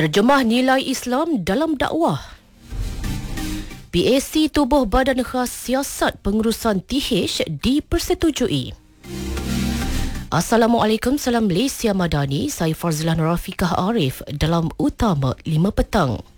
Terjemah nilai Islam dalam dakwah. PAC tubuh Badan Khas Siasat Pengurusan TH dipersetujui. Assalamualaikum, salam Malaysia Madani. Saya Farzilah Rafiqah Arif dalam Utama 5 petang.